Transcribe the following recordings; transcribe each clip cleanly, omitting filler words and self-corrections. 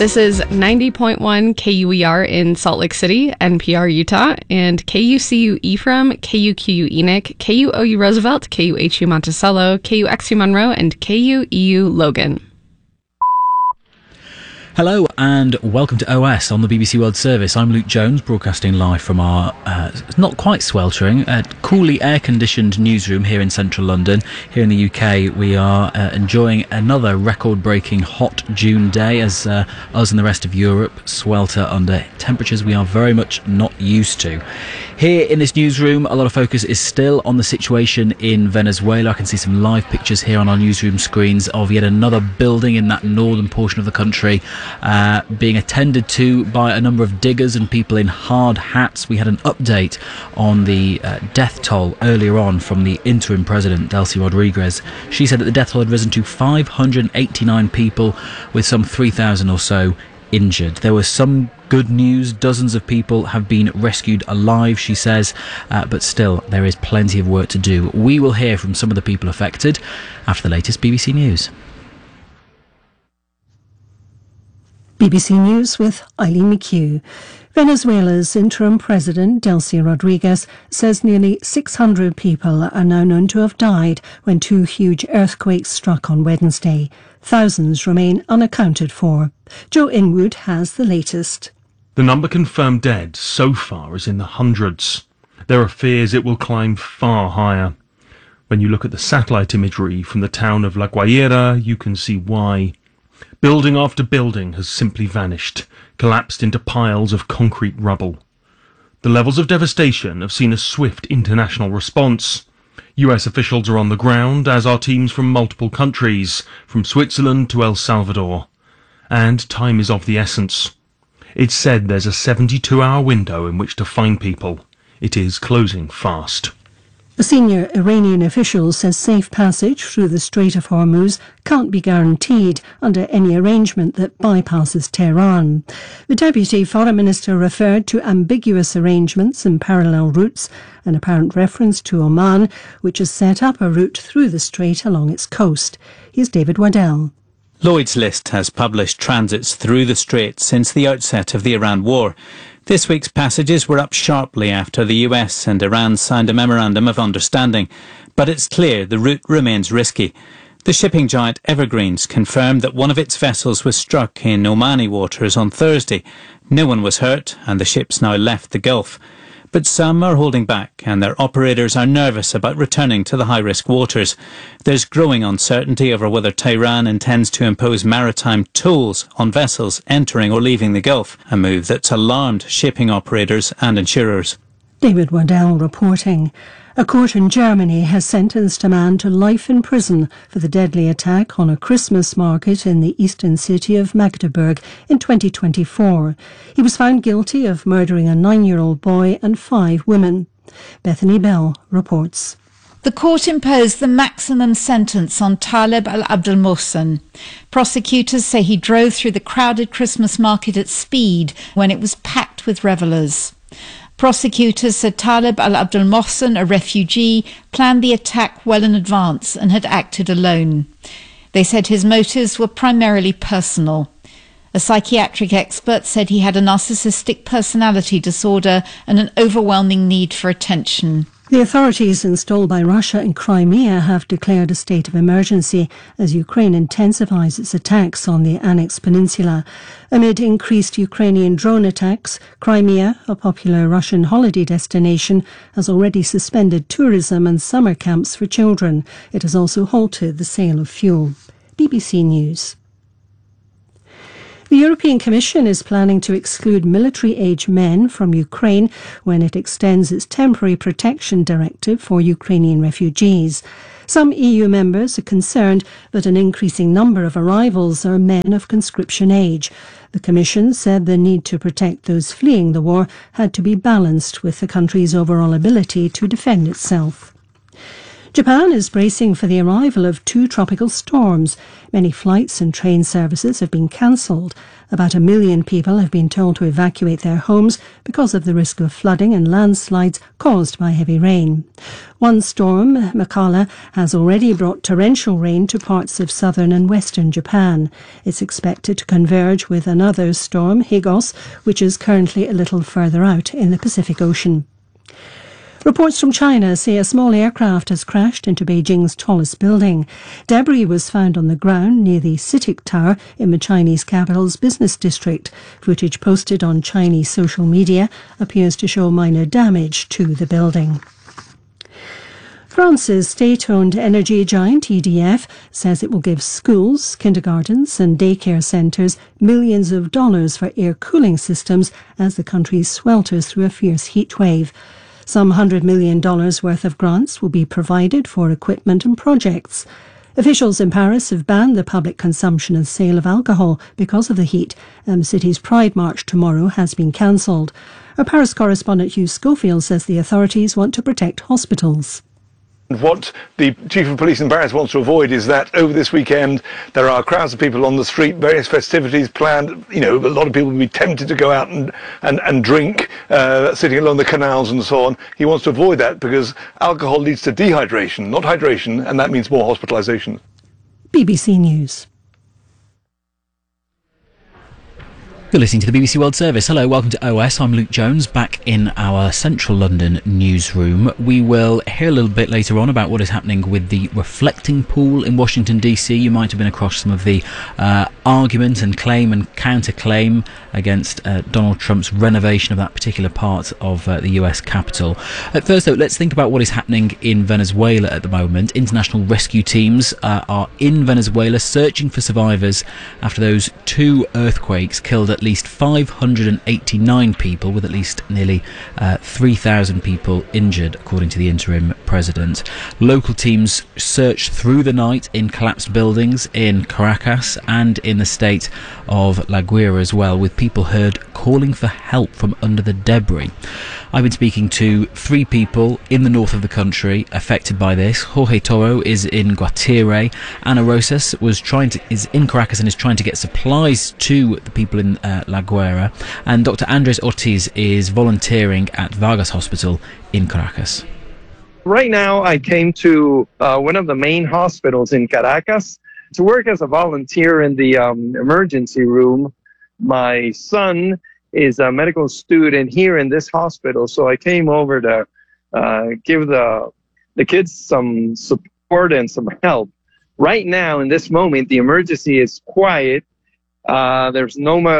This is 90.1 KUER in Salt Lake City, NPR Utah, and KUCU Ephraim, KUQU Enoch, KUOU Roosevelt, KUHU Monticello, KUXU Monroe, and KUEU Logan. Hello and welcome to OS on the BBC World Service. I'm Luke Jones, broadcasting live from our not quite sweltering, coolly air-conditioned newsroom here in central London. Here in the UK, we are enjoying another record-breaking hot June day as us and the rest of Europe swelter under temperatures we are very much not used to. Here in this newsroom, a lot of focus is still on the situation in Venezuela. I can see some live pictures here on our newsroom screens of yet another building in that northern portion of the country being attended to by a number of diggers and people in hard hats. We had an update on the death toll earlier on from the interim president, Delcy Rodriguez. She said that the death toll had risen to 589 people, with some 3,000 or so injured. There was some good news. Dozens of people have been rescued alive, she says, but still there is plenty of work to do. We will hear from some of the people affected after the latest BBC News. BBC News with Eileen McHugh. Venezuela's interim president, Delcy Rodriguez, says nearly 600 people are now known to have died when two huge earthquakes struck on Wednesday. Thousands remain unaccounted for. Joe Inwood has the latest. The number confirmed dead so far is in the hundreds. There are fears it will climb far higher. When you look at the satellite imagery from the town of La Guaira, you can see why. Building after building has simply vanished, collapsed into piles of concrete rubble. The levels of devastation have seen a swift international response. US officials are on the ground, as are teams from multiple countries, from Switzerland to El Salvador. And time is of the essence. It's said there's a 72-hour window in which to find people. It is closing fast. A senior Iranian official says safe passage through the Strait of Hormuz can't be guaranteed under any arrangement that bypasses Tehran. The Deputy Foreign Minister referred to ambiguous arrangements and parallel routes, an apparent reference to Oman, which has set up a route through the strait along its coast. Here's David Waddell. Lloyd's List has published transits through the strait since the outset of the Iran war. This week's passages were up sharply after the US and Iran signed a memorandum of understanding, but it's clear the route remains risky. The shipping giant Evergreens confirmed that one of its vessels was struck in Omani waters on Thursday. No one was hurt and the ship's now left the Gulf. But some are holding back and their operators are nervous about returning to the high-risk waters. There's growing uncertainty over whether Tehran intends to impose maritime tolls on vessels entering or leaving the Gulf, a move that's alarmed shipping operators and insurers. David Waddell reporting. A court in Germany has sentenced a man to life in prison for the deadly attack on a Christmas market in the eastern city of Magdeburg in 2024. He was found guilty of murdering a 9-year-old boy and 5 women. Bethany Bell reports. The court imposed the maximum sentence on Taleb al-Abdel Mohsen. Prosecutors say he drove through the crowded Christmas market at speed when it was packed with revellers. Prosecutors said Taleb al-Abdel Mohsen, a refugee, planned the attack well in advance and had acted alone. They said his motives were primarily personal. A psychiatric expert said he had a narcissistic personality disorder and an overwhelming need for attention. The authorities installed by Russia in Crimea have declared a state of emergency as Ukraine intensifies its attacks on the annexed peninsula. Amid increased Ukrainian drone attacks, Crimea, a popular Russian holiday destination, has already suspended tourism and summer camps for children. It has also halted the sale of fuel. BBC News. The European Commission is planning to exclude military-age men from Ukraine when it extends its temporary protection directive for Ukrainian refugees. Some EU members are concerned that an increasing number of arrivals are men of conscription age. The Commission said the need to protect those fleeing the war had to be balanced with the country's overall ability to defend itself. Japan is bracing for the arrival of 2 tropical storms. Many flights and train services have been cancelled. About 1 million people have been told to evacuate their homes because of the risk of flooding and landslides caused by heavy rain. One storm, Makala, has already brought torrential rain to parts of southern and western Japan. It's expected to converge with another storm, Higos, which is currently a little further out in the Pacific Ocean. Reports from China say a small aircraft has crashed into Beijing's tallest building. Debris was found on the ground near the CITIC Tower in the Chinese capital's business district. Footage posted on Chinese social media appears to show minor damage to the building. France's state-owned energy giant EDF says it will give schools, kindergartens and daycare centres millions of dollars for air cooling systems as the country swelters through a fierce heat wave. Some $100 million worth of grants will be provided for equipment and projects. Officials in Paris have banned the public consumption and sale of alcohol because of the heat, and the city's Pride March tomorrow has been cancelled. Our Paris correspondent Hugh Schofield says the authorities want to protect hospitals. What the chief of police in Paris wants to avoid is that over this weekend there are crowds of people on the street, various festivities planned. You know, a lot of people will be tempted to go out and drink, sitting along the canals and so on. He wants to avoid that because alcohol leads to dehydration, not hydration, and that means more hospitalisation. BBC News. You're listening to the BBC World Service. Hello, welcome to OS. I'm Luke Jones, back in our central London newsroom. We will hear a little bit later on about what is happening with the reflecting pool in Washington, D.C. You might have been across some of the argument and claim and counterclaim against Donald Trump's renovation of that particular part of the US Capitol. At first, though, let's think about what is happening in Venezuela at the moment. International rescue teams are in Venezuela searching for survivors after those 2 earthquakes killed at least 589 people, with at least nearly 3,000 people injured, according to the interim president. Local teams searched through the night in collapsed buildings in Caracas and in the state of La Guaira as well, with people heard calling for help from under the debris. I've been speaking to 3 people in the north of the country affected by this. Jorge Toro is in Guatire. Ana Rosas is in Caracas and is trying to get supplies to the people in La Guaira. And Dr. Andres Ortiz is volunteering at Vargas Hospital in Caracas. Right now, I came to one of the main hospitals in Caracas to work as a volunteer in the emergency room. My son is a medical student here in this hospital, so I came over to give the kids some support and some help. Right now, in this moment, the emergency is quiet. There's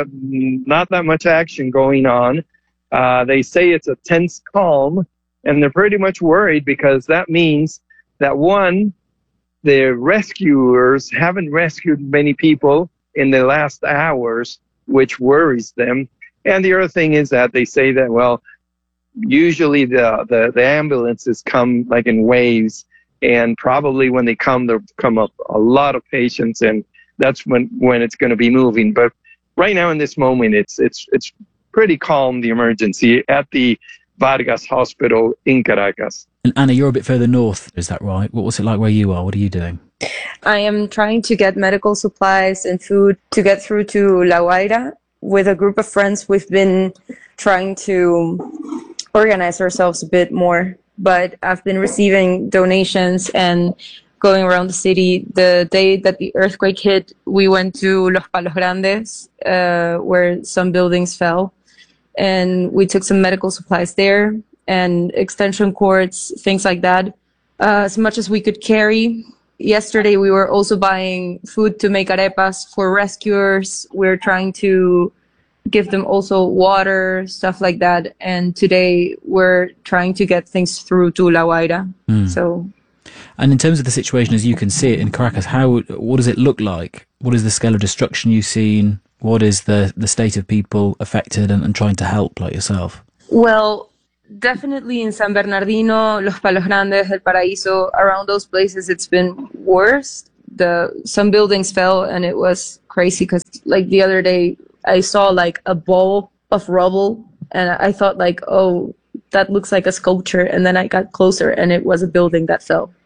not that much action going on. They say it's a tense calm, and they're pretty much worried because that means that, one, the rescuers haven't rescued many people in the last hours, which worries them. And the other thing is that they say that, well, usually the ambulances come like in waves, and probably when they come, there'll come up a lot of patients, and that's when it's going to be moving. But right now in this moment, it's pretty calm, the emergency at the Vargas Hospital in Caracas. And Anna, you're a bit further north, is that right? What was it like where you are? What are you doing? I am trying to get medical supplies and food to get through to La Guaira. With a group of friends, we've been trying to organize ourselves a bit more, but I've been receiving donations and going around the city. The day that the earthquake hit, we went to Los Palos Grandes, where some buildings fell, and we took some medical supplies there and extension cords, things like that, as much as we could carry. Yesterday, we were also buying food to make arepas for rescuers. We're trying to give them also water, stuff like that. And today, we're trying to get things through to La Guaira. So, and in terms of the situation as you can see it in Caracas, what does it look like? What is the scale of destruction you've seen? What is the state of people affected and trying to help, like yourself? Well, definitely in San Bernardino, Los Palos Grandes, El Paraíso, around those places, it's been worse. Some buildings fell, and it was crazy because, like, the other day, I saw like a ball of rubble, and I thought like, oh, that looks like a sculpture. And then I got closer, and it was a building that fell.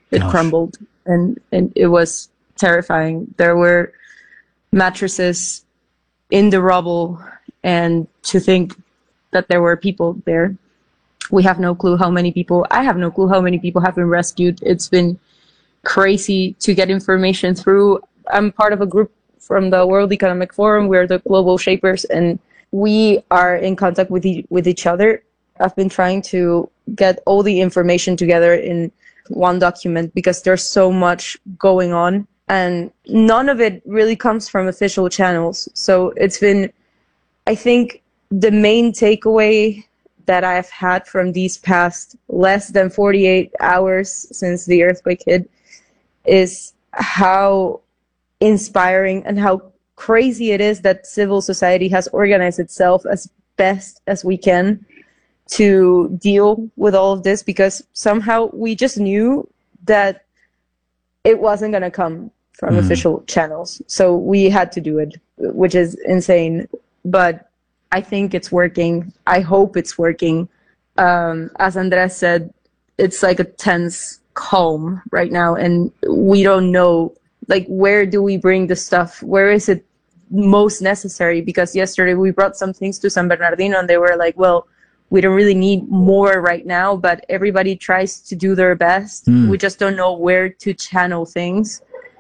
It crumbled, and it was terrifying. There were mattresses in the rubble, and to think that there were people there. We have no clue how many people. I have no clue how many people have been rescued. It's been crazy to get information through. I'm part of a group from the World Economic Forum. We're the global shapers, and we are in contact with each other. I've been trying to get all the information together in one document because there's so much going on, and none of it really comes from official channels. So it's been, I think, the main takeaway that I've had from these past less than 48 hours since the earthquake hit is how inspiring and how crazy it is that civil society has organized itself as best as we can to deal with all of this, because somehow we just knew that it wasn't going to come from official channels. So we had to do it, which is insane. But I think it's working. I hope it's working. As Andres said, it's like a tense calm right now, and we don't know, like, where do we bring the stuff? Where is it most necessary? Because yesterday we brought some things to San Bernardino, and they were like, well, we don't really need more right now, but everybody tries to do their best. We just don't know where to channel things.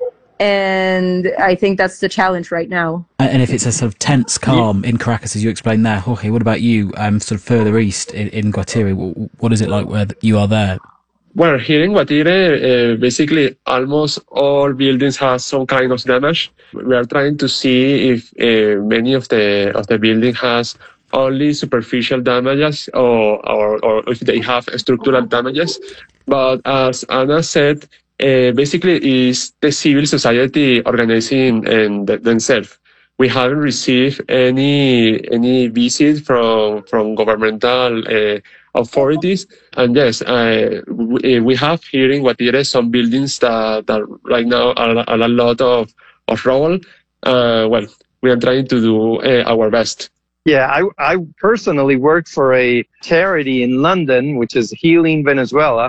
And I think that's the challenge right now. And if it's a sort of tense calm in Caracas, as you explained there, Jorge, what about you, sort of further east in Guatire? What is it like where you are there? Well, here in Guatire, basically almost all buildings have some kind of damage. We are trying to see if many of the building has only superficial damages or if they have structural damages. But as Anna said, basically is the civil society organizing themselves. We haven't received any visit from governmental authorities. And yes, we have here in Guatire some buildings that right now are a lot of rubble. Well, we are trying to do our best. Yeah, I personally work for a charity in London, which is Healing Venezuela.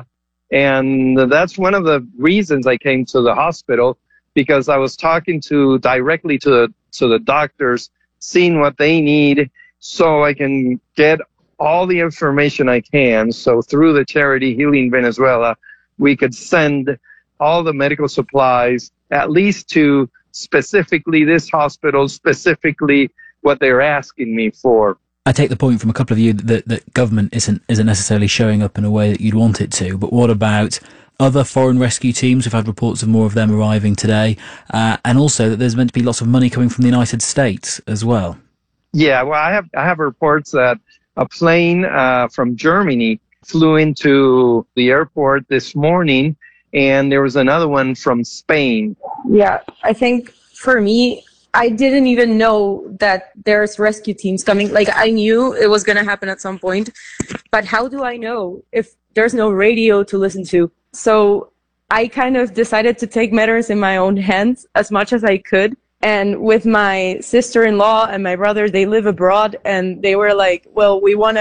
And that's one of the reasons I came to the hospital, because I was talking directly to the doctors, seeing what they need so I can get all the information I can. So through the charity Healing Venezuela, we could send all the medical supplies, at least to specifically this hospital, specifically what they're asking me for. I take the point from a couple of you that government isn't necessarily showing up in a way that you'd want it to, but what about other foreign rescue teams? We've had reports of more of them arriving today, and also that there's meant to be lots of money coming from the United States as well. Yeah, well, I have reports that a plane from Germany flew into the airport this morning, and there was another one from Spain. Yeah, I think for me, I didn't even know that there's rescue teams coming. Like, I knew it was going to happen at some point, but how do I know if there's no radio to listen to? So I kind of decided to take matters in my own hands as much as I could. And with my sister-in-law and my brother, they live abroad, and they were like, well,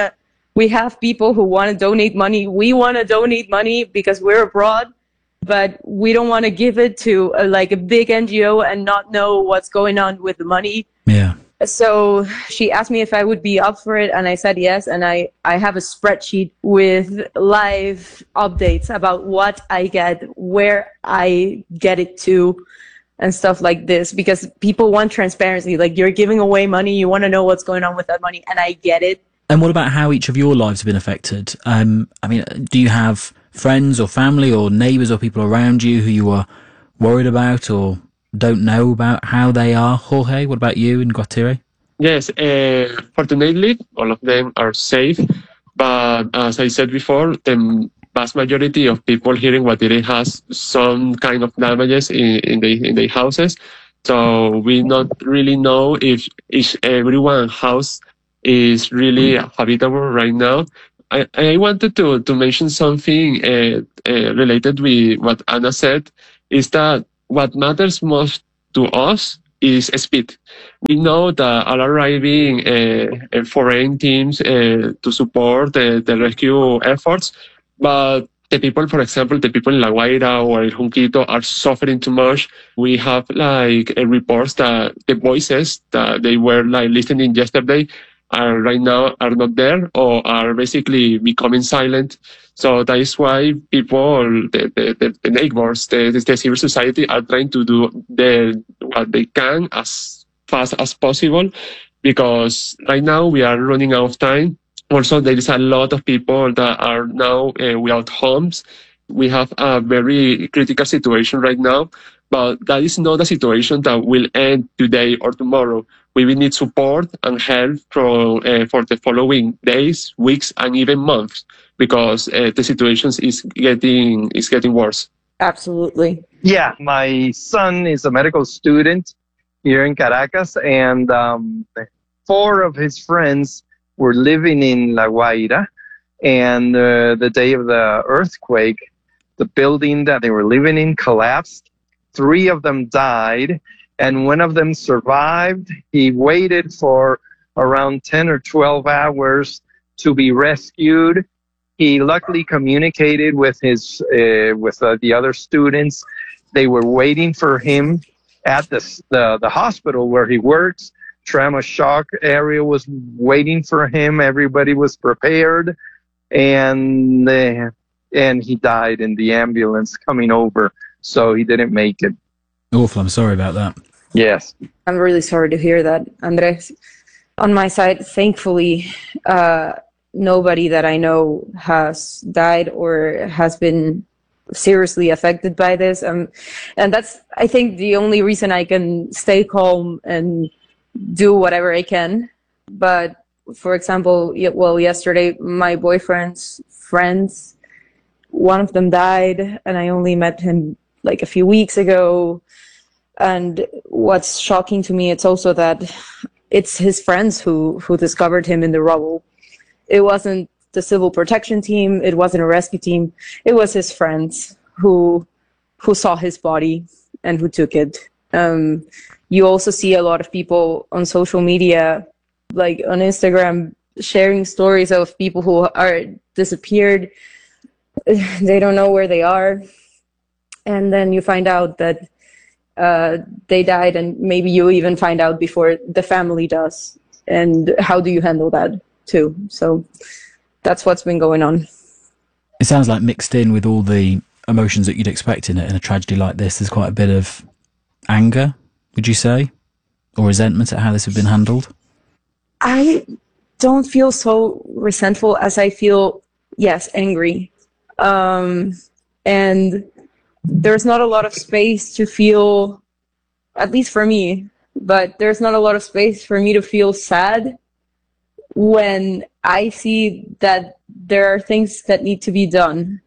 we have people who want to donate money. We want to donate money because we're abroad, but we don't want to give it to a big NGO and not know what's going on with the money. Yeah. So she asked me if I would be up for it, and I said yes. And I have a spreadsheet with live updates about what I get, where I get it to, and stuff like this, because people want transparency. Like, you're giving away money, you want to know what's going on with that money, and I get it. And what about how each of your lives have been affected? I mean, do you have friends or family or neighbours or people around you who you are worried about or don't know about how they are? Jorge, what about you in Guatire? Yes, fortunately, all of them are safe. But as I said before, the vast majority of people here in Guatire has some kind of damages in their houses. So we not really know if everyone's house is really habitable right now. I wanted to mention something related with what Anna said, is that what matters most to us is speed. We know that are arriving foreign teams to support the rescue efforts, but the people, for example, the people in La Guaira or in Junquito are suffering too much. We have reports that the voices that they were listening yesterday are right now are not there or are basically becoming silent. So that is why people, the neighbors, the civil society are trying to do what they can as fast as possible, because right now we are running out of time. Also, there is a lot of people that are now without homes. We have a very critical situation right now, but that is not a situation that will end today or tomorrow. We will need support and help for the following days, weeks, and even months, because the situation is getting worse. Absolutely. Yeah, my son is a medical student here in Caracas, and 4 of his friends were living in La Guaira, and the day of the earthquake, the building that they were living in collapsed. 3 of them died, and one of them survived. He waited for around 10 or 12 hours to be rescued. He luckily communicated with the other students. They were waiting for him at the hospital where he works. Trauma shock area was waiting for him. Everybody was prepared, and he died in the ambulance coming over, so he didn't make it. Awful, I'm sorry about that. Yes. I'm really sorry to hear that, Andres. On my side, thankfully, nobody that I know has died or has been seriously affected by this. And that's, I think, the only reason I can stay calm and do whatever I can. But for example, yesterday, my boyfriend's friends, one of them died, and I only met him like a few weeks ago. And what's shocking to me, it's also that it's his friends who discovered him in the rubble. It wasn't the civil protection team. It wasn't a rescue team. It was his friends who saw his body and who took it. You also see a lot of people on social media, like on Instagram, sharing stories of people who are disappeared. They don't know where they are. And then you find out that they died, and maybe you even find out before the family does. And how do you handle that too? So that's what's been going on. It sounds like mixed in with all the emotions that you'd expect in a tragedy like this, there's quite a bit of anger, would you say? Or resentment at how this had been handled? I don't feel so resentful as I feel, yes, angry. And there's not a lot of space to feel, at least for me, but there's not a lot of space for me to feel sad when I see that there are things that need to be done.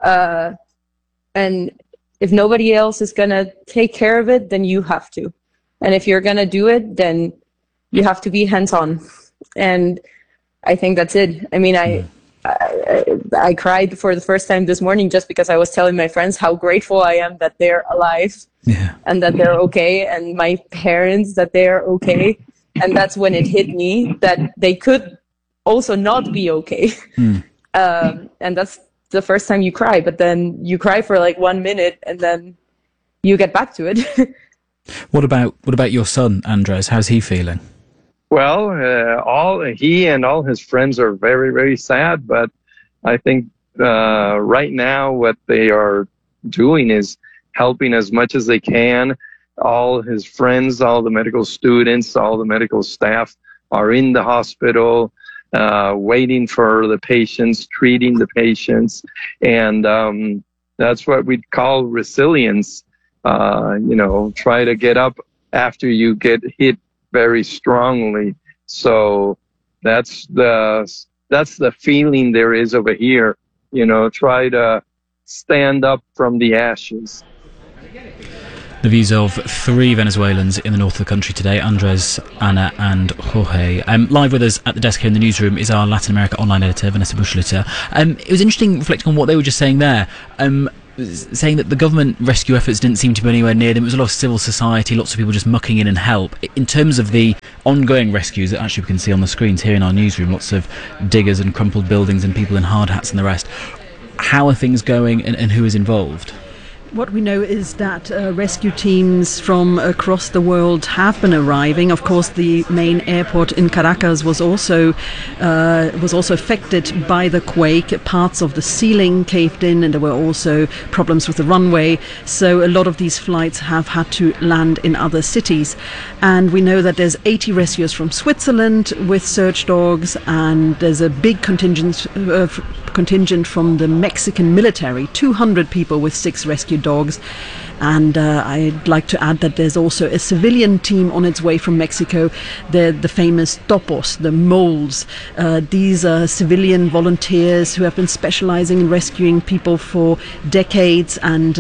And if nobody else is going to take care of it, then you have to. And if you're going to do it, then you have to be hands-on. And I think that's it. I mean, I cried for the first time this morning just because I was telling my friends how grateful I am that they're alive, and that they're okay, and my parents that they're okay. And that's when it hit me that they could also not be okay. And that's the first time you cry, but then you cry for like 1 minute and then you get back to it. What about your son, Andres? How's he feeling? Well, he and all his friends are very, very sad, but I think right now what they are doing is helping as much as they can. All his friends, all the medical students, all the medical staff are in the hospital, waiting for the patients, treating the patients, and that's what we call resilience. Try to get up after you get hit very strongly. So that's the feeling there is over here. Try to stand up from the ashes. The views of 3 Venezuelans in the north of the country today, Andres, Ana and Jorge. Live with us at the desk here in the newsroom is our Latin America online editor, Vanessa Buschlitter. It was interesting reflecting on what they were just saying there, saying that the government rescue efforts didn't seem to be anywhere near them. It was a lot of civil society, lots of people just mucking in and help. In terms of the ongoing rescues that actually we can see on the screens here in our newsroom, lots of diggers and crumpled buildings and people in hard hats and the rest. how are things going and who is involved? What we know is that rescue teams from across the world have been arriving. Of course, the main airport in Caracas was also affected by the quake. Parts of the ceiling caved in, and there were also problems with the runway. So a lot of these flights have had to land in other cities. And we know that there's 80 rescuers from Switzerland with search dogs, and there's a big contingent from the Mexican military, 200 people with 6 rescue dogs. And I'd like to add that there's also a civilian team on its way from Mexico. They're the famous topos, the moles. These are civilian volunteers who have been specializing in rescuing people for decades, and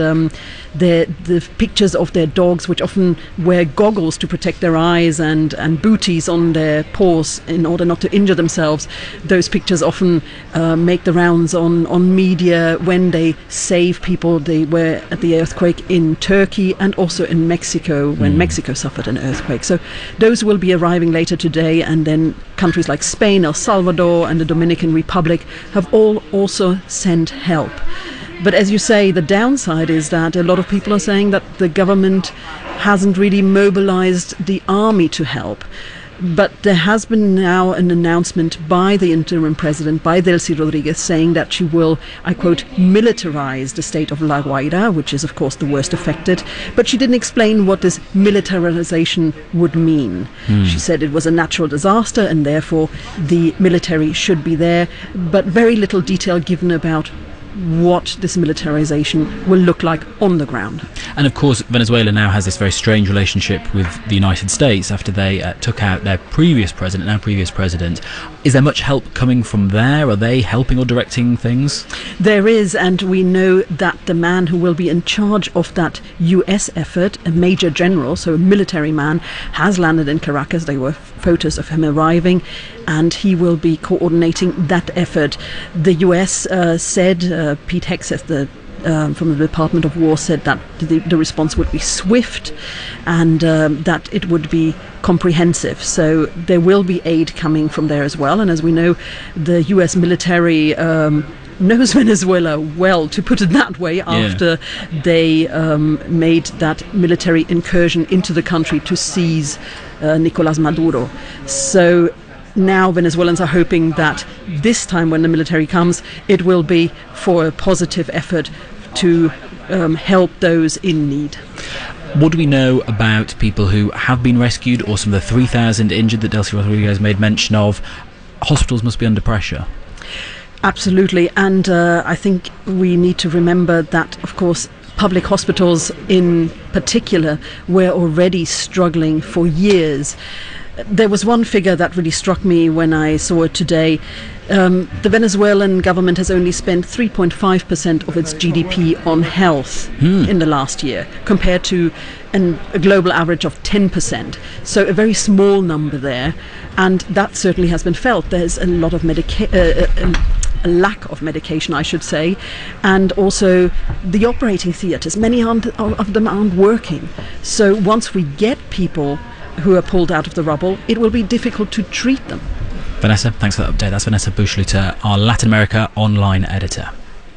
the pictures of their dogs, which often wear goggles to protect their eyes and booties on their paws in order not to injure themselves. Those pictures often make the rounds on media when they save people. They were at the earthquake in Turkey and also in Mexico when Mexico suffered an earthquake. So those will be arriving later today, and then countries like Spain, El Salvador and the Dominican Republic have all also sent help. But as you say, the downside is that a lot of people are saying that the government hasn't really mobilized the army to help. But there has been now an announcement by the interim president, by Delcy Rodriguez, saying that she will, I quote, militarize the state of La Guaira, which is, of course, the worst affected. But she didn't explain what this militarization would mean. She said it was a natural disaster and therefore the military should be there, but very little detail given about what this militarization will look like on the ground. And of course, Venezuela now has this very strange relationship with the United States after they took out their previous president. Is there much help coming from there? Are they helping or directing things? There is, and we know that the man who will be in charge of that US effort, a major general, so a military man, has landed in Caracas. There were photos of him arriving, and he will be coordinating that effort. The US said, Pete Hegseth, from the Department of War, said that the response would be swift and that it would be comprehensive. So there will be aid coming from there as well. And as we know, the US military knows Venezuela well, to put it that way, after they made that military incursion into the country to seize Nicolás Maduro. So now Venezuelans are hoping that this time when the military comes, it will be for a positive effort to help those in need. What do we know about people who have been rescued, or some of the 3,000 injured that Delcy Rodriguez made mention of? Hospitals must be under pressure. Absolutely, and I think we need to remember that, of course, public hospitals in particular were already struggling for years. There was one figure that really struck me when I saw it today. The Venezuelan government has only spent 3.5% of its GDP on health in the last year, compared to a global average of 10%. So a very small number there, and that certainly has been felt. There's a lot of a lack of medication, I should say, and also the operating theatres. Many of them aren't working. So once we get people who are pulled out of the rubble, it will be difficult to treat them. Vanessa, thanks for that update. That's Vanessa Buschluter, our Latin America online editor.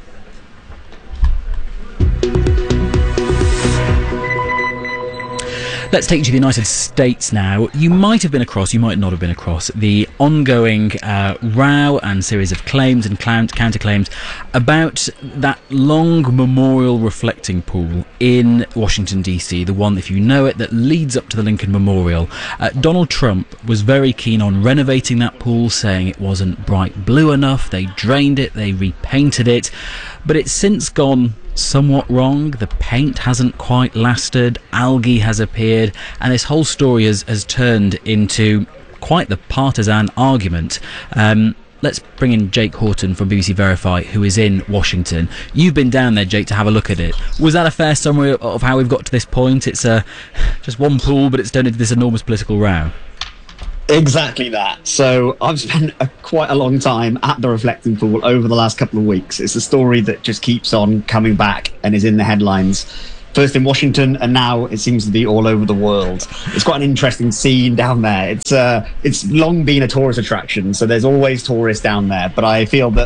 Let's take you to the United States now. You might have been across, you might not have been across, the ongoing row and series of claims and counterclaims about that long memorial reflecting pool in Washington, D.C., the one, if you know it, that leads up to the Lincoln Memorial. Donald Trump was very keen on renovating that pool, saying it wasn't bright blue enough. They drained it, they repainted it, but it's since gone somewhat wrong. The paint hasn't quite lasted, algae has appeared, and this whole story has turned into quite the partisan argument. Let's bring in Jake Horton from BBC Verify, who is in Washington. You've been down there, Jake, to have a look at it. Was that a fair summary of how we've got to this point? It's just one pool, but it's turned into this enormous political row. Exactly that. So I've spent quite a long time at the reflecting pool over the last couple of weeks. It's a story that just keeps on coming back and is in the headlines. First in Washington, and now it seems to be all over the world. It's quite an interesting scene down there. It's long been a tourist attraction, so there's always tourists down there. But I feel that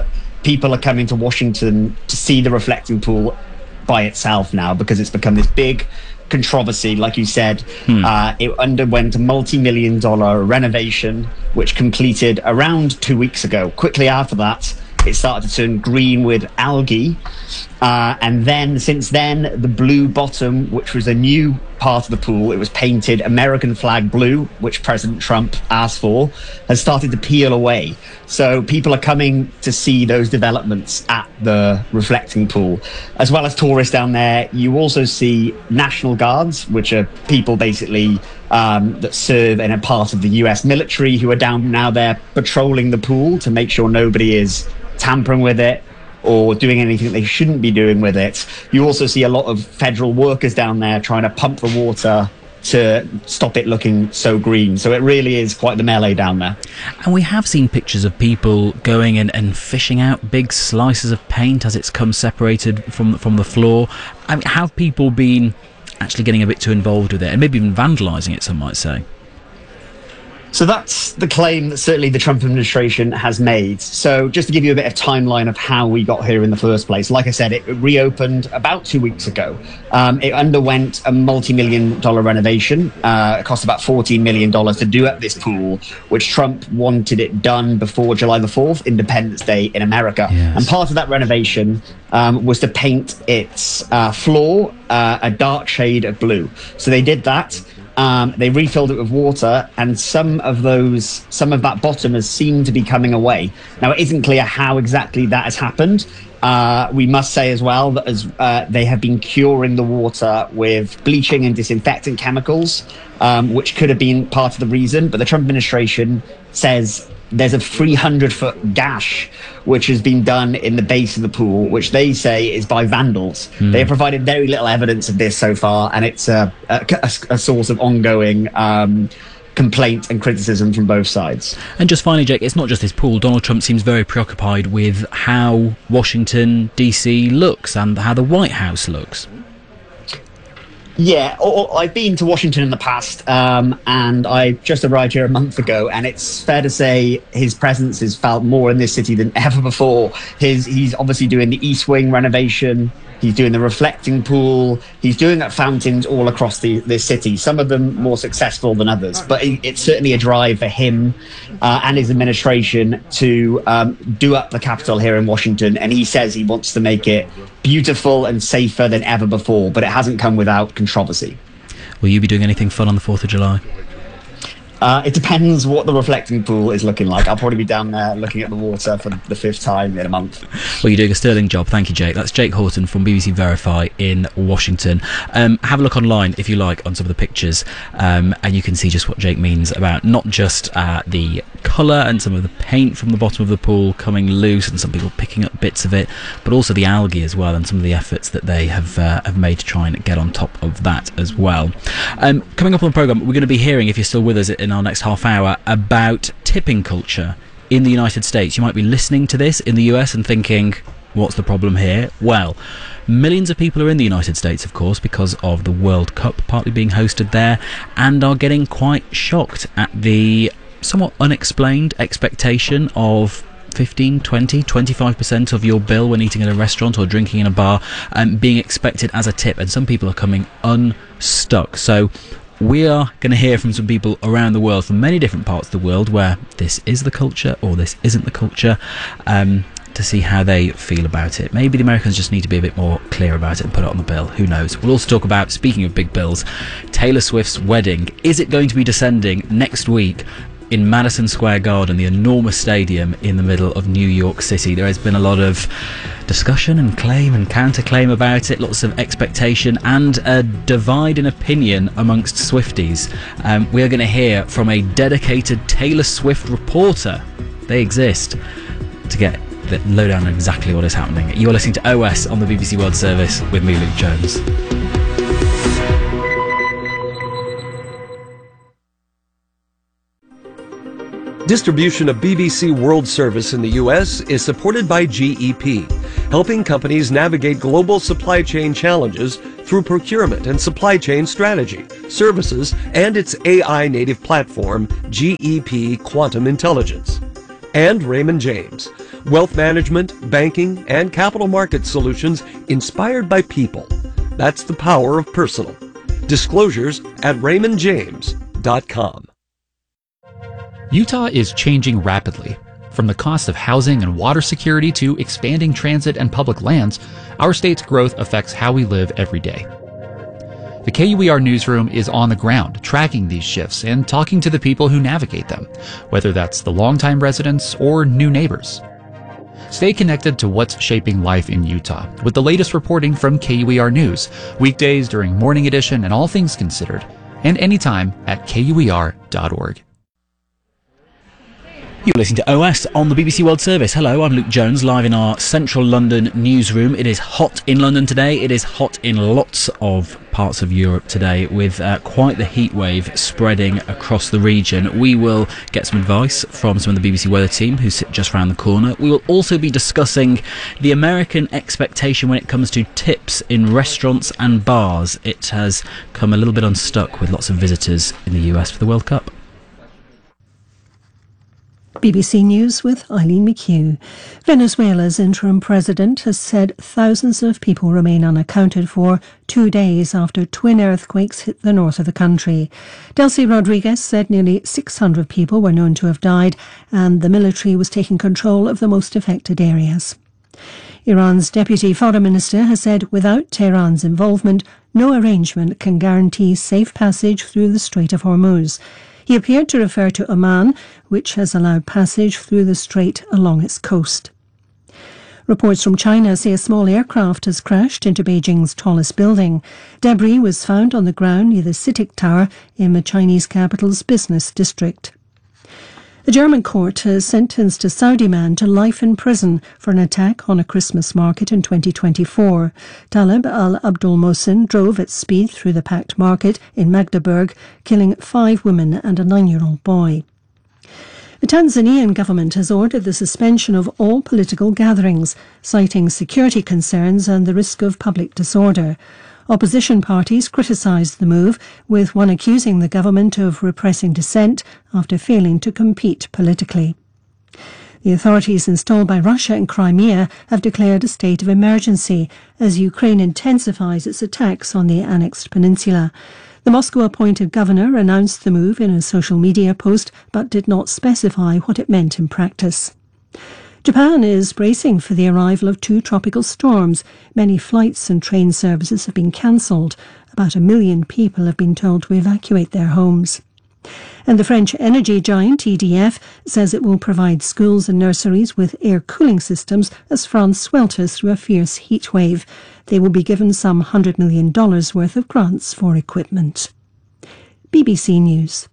people are coming to Washington to see the reflecting pool by itself now, because it's become this big controversy. Like you said, it underwent a multi-million-dollar renovation, which completed around 2 weeks ago. Quickly after that, it started to turn green with algae. And then, since then, the blue bottom, which was a new part of the pool, it was painted American flag blue, which President Trump asked for, has started to peel away. So people are coming to see those developments at the reflecting pool. As well as tourists down there, you also see National Guards, which are people basically that serve in a part of the US military, who are down now there patrolling the pool to make sure nobody is tampering with it or doing anything they shouldn't be doing with it. You also see a lot of federal workers down there trying to pump the water to stop it looking so green. So it really is quite the melee down there. And we have seen pictures of people going and fishing out big slices of paint as it's come separated from the floor. I mean, have people been actually getting a bit too involved with it and maybe even vandalising it, some might say? So that's the claim that certainly the Trump administration has made. So just to give you a bit of timeline of how we got here in the first place, like I said, it reopened about 2 weeks ago. It underwent a multi-million-dollar renovation. It cost about $14 million to do up this pool, which Trump wanted it done before July the 4th, Independence Day in America. Yes. And part of that renovation was to paint its floor a dark shade of blue. So they did that. They refilled it with water, and some of that bottom has seemed to be coming away. Now, it isn't clear how exactly that has happened. We must say as well that as they have been curing the water with bleaching and disinfectant chemicals, which could have been part of the reason. But the Trump administration says there's a 300-foot gash which has been done in the base of the pool, which they say is by vandals. They have provided very little evidence of this so far, and it's a source of ongoing complaint and criticism from both sides. And just finally, Jake, it's not just this pool. Donald Trump seems very preoccupied with how Washington, D.C. looks and how the White House looks. Yeah, I've been to Washington in the past, and I just arrived here a month ago, and it's fair to say his presence is felt more in this city than ever before. He's obviously doing the East Wing renovation. He's doing the reflecting pool. He's doing fountains all across the city, some of them more successful than others. But it's certainly a drive for him and his administration to do up the Capitol here in Washington. And he says he wants to make it beautiful and safer than ever before, but it hasn't come without controversy. Will you be doing anything fun on the 4th of July? It depends what the reflecting pool is looking like. I'll probably be down there looking at the water for the 5th time in a month. Well, you're doing a sterling job. Thank you, Jake. That's Jake Horton from BBC Verify in Washington. Have a look online, if you like, on some of the pictures, and you can see just what Jake means about not just the colour and some of the paint from the bottom of the pool coming loose and some people picking up bits of it, but also the algae as well and some of the efforts that they have made to try and get on top of that as well. Coming up on the programme, we're going to be hearing, if you're still with us in our next half hour, about tipping culture in the United States. You might be listening to this in the US and thinking, what's the problem here? Well, millions of people are in the United States, of course, because of the World Cup partly being hosted there, and are getting quite shocked at the somewhat unexplained expectation of 15, 20, 25% of your bill when eating at a restaurant or drinking in a bar being expected as a tip, and some people are coming unstuck. So we are going to hear from some people around the world, from many different parts of the world, where this is the culture or this isn't the culture, to see how they feel about it. Maybe the Americans just need to be a bit more clear about it and put it on the bill. Who knows? We'll also talk about, speaking of big bills, Taylor Swift's wedding. Is it going to be descending next week in Madison Square Garden, the enormous stadium in the middle of New York City? There has been a lot of discussion and claim and counterclaim about it, lots of expectation and a divide in opinion amongst Swifties. We are going to hear from a dedicated Taylor Swift reporter. They exist, to get the lowdown on exactly what is happening. You're listening to OS on the BBC World Service with me, Luke Jones. Distribution of BBC World Service in the U.S. is supported by GEP, helping companies navigate global supply chain challenges through procurement and supply chain strategy, services, and its AI-native platform, GEP Quantum Intelligence. And Raymond James. Wealth management, banking, and capital market solutions inspired by people. That's the power of personal. Disclosures at raymondjames.com. Utah is changing rapidly. From the cost of housing and water security to expanding transit and public lands, our state's growth affects how we live every day. The KUER newsroom is on the ground, tracking these shifts and talking to the people who navigate them, whether that's the longtime residents or new neighbors. Stay connected to what's shaping life in Utah with the latest reporting from KUER News, weekdays during Morning Edition and All Things Considered, and anytime at KUER.org. You're listening to OS on the BBC World Service. Hello, I'm Luke Jones, live in our central London newsroom. It is hot in London today. It is hot in lots of parts of Europe today, with quite the heat wave spreading across the region. We will get some advice from some of the BBC weather team who sit just around the corner. We will also be discussing the American expectation when it comes to tips in restaurants and bars. It has come a little bit unstuck with lots of visitors in the US for the World Cup. BBC News with Eileen McHugh. Venezuela's interim president has said thousands of people remain unaccounted for 2 days after twin earthquakes hit the north of the country. Delcy Rodriguez said nearly 600 people were known to have died and the military was taking control of the most affected areas. Iran's deputy foreign minister has said without Tehran's involvement, no arrangement can guarantee safe passage through the Strait of Hormuz. He appeared to refer to Oman, which has allowed passage through the strait along its coast. Reports from China say a small aircraft has crashed into Beijing's tallest building. Debris was found on the ground near the CITIC Tower in the Chinese capital's business district. A German court has sentenced a Saudi man to life in prison for an attack on a Christmas market in 2024. Talib al-Abdul Mohsen drove at speed through the packed market in Magdeburg, killing 5 women and a 9-year-old boy. The Tanzanian government has ordered the suspension of all political gatherings, citing security concerns and the risk of public disorder. Opposition parties criticised the move, with one accusing the government of repressing dissent after failing to compete politically. The authorities installed by Russia in Crimea have declared a state of emergency as Ukraine intensifies its attacks on the annexed peninsula. The Moscow-appointed governor announced the move in a social media post but did not specify what it meant in practice. Japan is bracing for the arrival of 2 tropical storms. Many flights and train services have been cancelled. About 1 million people have been told to evacuate their homes. And the French energy giant EDF says it will provide schools and nurseries with air cooling systems as France swelters through a fierce heat wave. They will be given some $100 million worth of grants for equipment. BBC News.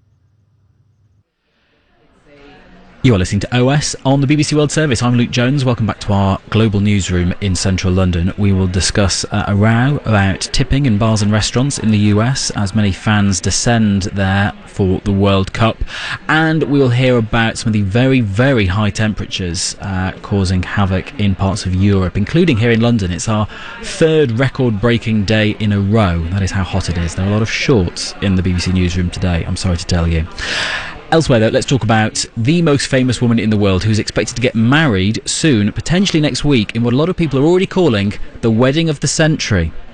You are listening to OS on the BBC World Service. I'm Luke Jones. Welcome back to our global newsroom in central London. We will discuss a row about tipping in bars and restaurants in the US as many fans descend there for the World Cup. And we will hear about some of the very, very high temperatures causing havoc in parts of Europe, including here in London. It's our 3rd record-breaking day in a row. That is how hot it is. There are a lot of shorts in the BBC newsroom today, I'm sorry to tell you. Elsewhere, though, let's talk about the most famous woman in the world who's expected to get married soon, potentially next week, in what a lot of people are already calling the wedding of the century.